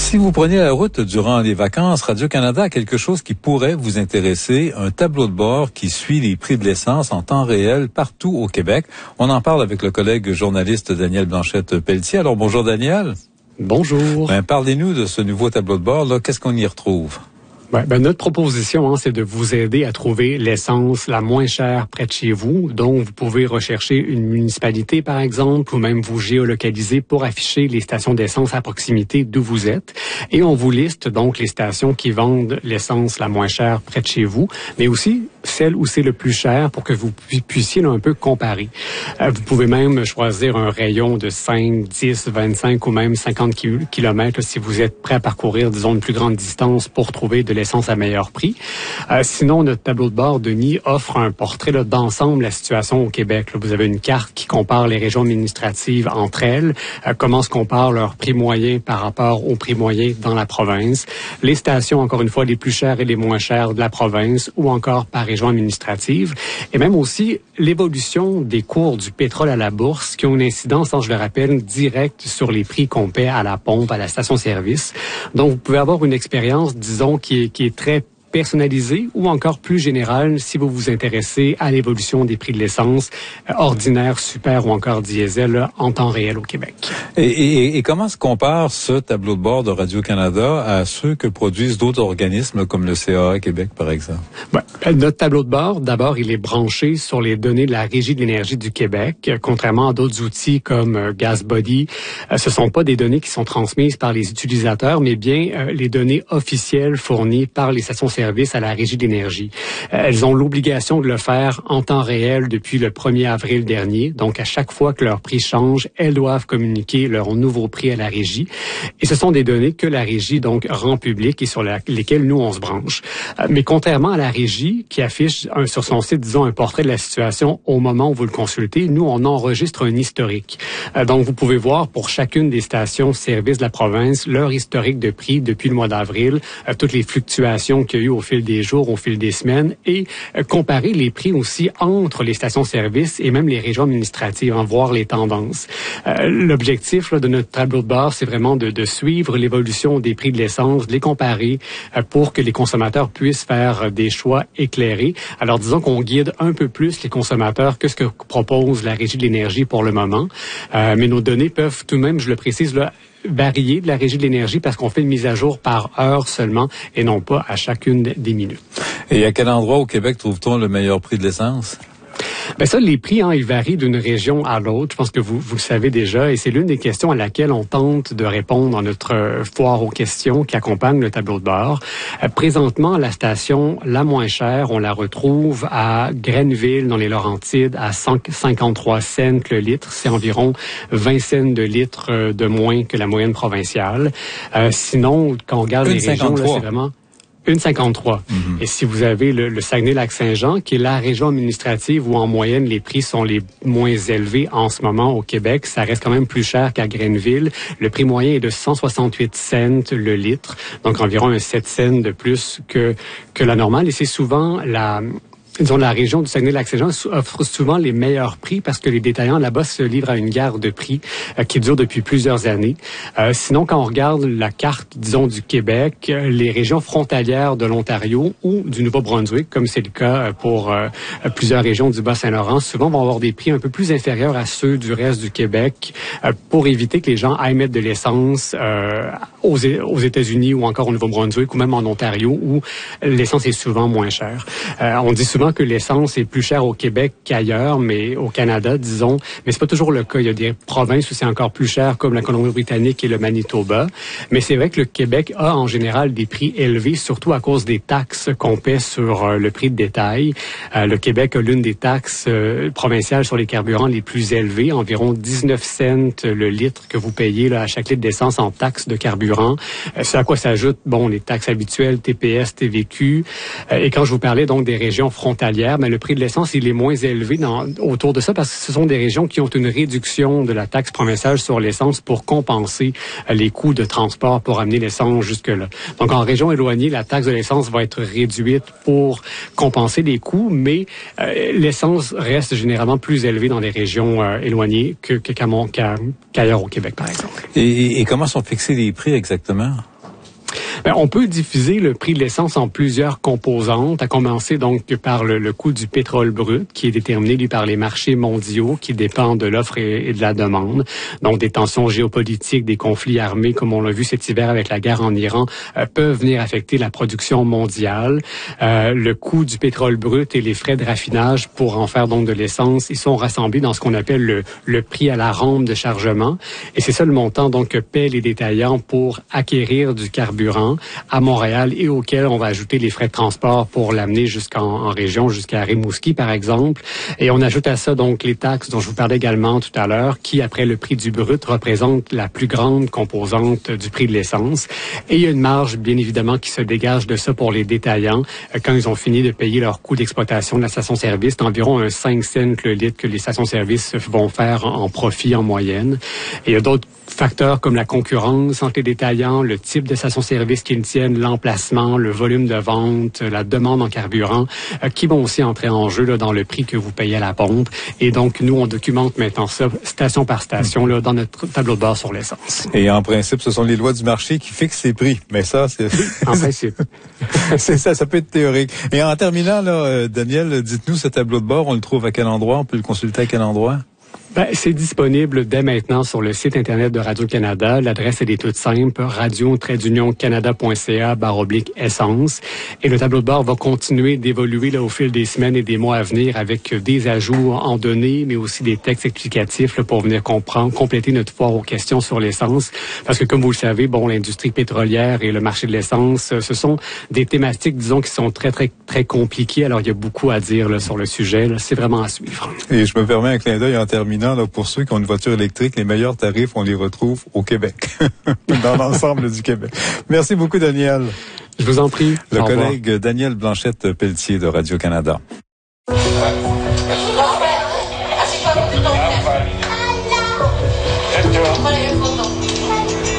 Si vous preniez la route durant les vacances, Radio-Canada a quelque chose qui pourrait vous intéresser, un tableau de bord qui suit les prix de l'essence en temps réel partout au Québec. On en parle avec le collègue journaliste Daniel Blanchette-Pelletier. Alors bonjour Daniel. Bonjour. Parlez-nous de ce nouveau tableau de bord. Là, qu'est-ce qu'on y retrouve? Notre proposition, c'est de vous aider à trouver l'essence la moins chère près de chez vous. Donc, vous pouvez rechercher une municipalité, par exemple, ou même vous géolocaliser pour afficher les stations d'essence à proximité d'où vous êtes. Et on vous liste donc les stations qui vendent l'essence la moins chère près de chez vous, mais aussi celle où c'est le plus cher pour que vous puissiez un peu comparer. Vous pouvez même choisir un rayon de 5, 10, 25 ou même 50 kilomètres si vous êtes prêt à parcourir, disons, une plus grande distance pour trouver de l'essence à meilleur prix. Sinon, notre tableau de bord, Denis, offre un portrait d'ensemble de la situation au Québec. Là, vous avez une carte qui compare les régions administratives entre elles, comment se comparent leurs prix moyens par rapport aux prix moyens dans la province, les stations, encore une fois, les plus chères et les moins chères de la province ou encore par région administrative, et même aussi l'évolution des cours du pétrole à la bourse qui ont une incidence, je le rappelle, directe sur les prix qu'on paie à la pompe, à la station-service. Donc, vous pouvez avoir une expérience, disons, qui est très personnalisé ou encore plus général si vous vous intéressez à l'évolution des prix de l'essence ordinaire, super ou encore diesel en temps réel au Québec. Et comment se compare ce tableau de bord de Radio-Canada à ceux que produisent d'autres organismes comme le CAA Québec, par exemple? Notre tableau de bord, d'abord, il est branché sur les données de la Régie de l'énergie du Québec. Contrairement à d'autres outils comme GasBuddy, ce sont pas des données qui sont transmises par les utilisateurs, mais bien les données officielles fournies par les stations-service à la Régie d'énergie. Elles ont l'obligation de le faire en temps réel depuis le 1er avril dernier. Donc, à chaque fois que leur prix change, elles doivent communiquer leur nouveau prix à la Régie. Et ce sont des données que la Régie donc rend publiques et sur lesquelles nous, on se branche. Mais contrairement à la Régie, qui affiche sur son site, disons, un portrait de la situation au moment où vous le consultez, nous, on enregistre un historique. Donc, vous pouvez voir pour chacune des stations-service de la province leur historique de prix depuis le mois d'avril, toutes les fluctuations qu'il y a eu au fil des jours, au fil des semaines, et comparer les prix aussi entre les stations-service et même les régions administratives, voir les tendances. L'objectif de notre tableau de bord, c'est vraiment de suivre l'évolution des prix de l'essence, de les comparer pour que les consommateurs puissent faire des choix éclairés. Alors, disons qu'on guide un peu plus les consommateurs que ce que propose la Régie de l'énergie pour le moment. Mais nos données peuvent tout de même, je le précise, varier de la Régie de l'énergie parce qu'on fait une mise à jour par heure seulement et non pas à chacune des minutes. Et à quel endroit au Québec trouve-t-on le meilleur prix de l'essence? Les prix, ils varient d'une région à l'autre. Je pense que vous le savez déjà, et c'est l'une des questions à laquelle on tente de répondre dans notre foire aux questions qui accompagne le tableau de bord. Présentement, la station la moins chère, on la retrouve à Grenville, dans les Laurentides, à 53 cents le litre. C'est environ 20 cents de litre de moins que la moyenne provinciale. Sinon, quand on regarde les régions, là, c'est vraiment 1,53. Et si vous avez le Saguenay-Lac-Saint-Jean, qui est la région administrative où en moyenne les prix sont les moins élevés en ce moment au Québec, ça reste quand même plus cher qu'à Grenville. Le prix moyen est de 168 cents le litre, donc environ un 7 cents de plus que la normale. Et c'est souvent la région du Saguenay-Lac-Saint-Jean offre souvent les meilleurs prix parce que les détaillants là-bas se livrent à une guerre de prix qui dure depuis plusieurs années. Sinon, quand on regarde la carte, disons, du Québec, les régions frontalières de l'Ontario ou du Nouveau-Brunswick, comme c'est le cas pour plusieurs régions du Bas-Saint-Laurent, souvent vont avoir des prix un peu plus inférieurs à ceux du reste du Québec pour éviter que les gens aillent mettre de l'essence aux États-Unis ou encore au Nouveau-Brunswick ou même en Ontario où l'essence est souvent moins chère. On dit souvent que l'essence est plus chère au Québec qu'ailleurs, mais au Canada, disons. Mais c'est pas toujours le cas. Il y a des provinces où c'est encore plus cher, comme la Colombie-Britannique et le Manitoba. Mais c'est vrai que le Québec a en général des prix élevés, surtout à cause des taxes qu'on paie sur le prix de détail. Le Québec a l'une des taxes provinciales sur les carburants les plus élevées, environ 19 cents le litre que vous payez à chaque litre d'essence en taxes de carburant. C'est à quoi s'ajoutent, les taxes habituelles, TPS, TVQ. Et quand je vous parlais donc des régions frontalières, le prix de l'essence, il est moins élevé autour de ça parce que ce sont des régions qui ont une réduction de la taxe provinciale sur l'essence pour compenser les coûts de transport pour amener l'essence jusque-là. Donc, en région éloignée, la taxe de l'essence va être réduite pour compenser les coûts, mais l'essence reste généralement plus élevée dans les régions éloignées qu'ailleurs au Québec, par exemple. Et comment sont fixés les prix exactement? On peut diviser le prix de l'essence en plusieurs composantes, à commencer donc par le coût du pétrole brut, qui est déterminé lui par les marchés mondiaux, qui dépendent de l'offre et de la demande. Donc des tensions géopolitiques, des conflits armés, comme on l'a vu cet hiver avec la guerre en Iran, peuvent venir affecter la production mondiale. Le coût du pétrole brut et les frais de raffinage pour en faire donc de l'essence, ils sont rassemblés dans ce qu'on appelle le prix à la ronde de chargement. Et c'est ça le montant donc que paient les détaillants pour acquérir du carburant à Montréal et auquel on va ajouter les frais de transport pour l'amener jusqu'en région, jusqu'à Rimouski par exemple. Et on ajoute à ça donc les taxes dont je vous parlais également tout à l'heure, qui après le prix du brut représentent la plus grande composante du prix de l'essence. Et il y a une marge bien évidemment qui se dégage de ça pour les détaillants quand ils ont fini de payer leur coût d'exploitation de la station-service, d'environ un 5 cents le litre que les stations-service vont faire en profit en moyenne. Et il y a d'autres facteurs comme la concurrence entre les détaillants, le type de station-service qu'ils tiennent, l'emplacement, le volume de vente, la demande en carburant, qui vont aussi entrer en jeu là, dans le prix que vous payez à la pompe. Et donc, nous, on documente maintenant ça, station par station, là, dans notre tableau de bord sur l'essence. Et en principe, ce sont les lois du marché qui fixent ces prix. Mais ça, c'est... En principe. C'est ça peut être théorique. Et en terminant, là, Daniel, dites-nous, ce tableau de bord, on le trouve à quel endroit? On peut le consulter à quel endroit? C'est disponible dès maintenant sur le site Internet de Radio-Canada. L'adresse, elle est toute simple, radio-canada.ca/essence. Et le tableau de bord va continuer d'évoluer là, au fil des semaines et des mois à venir avec des ajouts en données, mais aussi des textes explicatifs là, pour venir compléter notre foire aux questions sur l'essence. Parce que, comme vous le savez, l'industrie pétrolière et le marché de l'essence, ce sont des thématiques, disons, qui sont très, très, très compliquées. Alors, il y a beaucoup à dire là, sur le sujet. Là. C'est vraiment à suivre. Et je me permets un clin d'œil en terminant. Là, pour ceux qui ont une voiture électrique, les meilleurs tarifs, on les retrouve au Québec, dans l'ensemble du Québec. Merci beaucoup, Daniel. Je vous en prie. Le collègue Daniel Blanchette-Pelletier de Radio-Canada.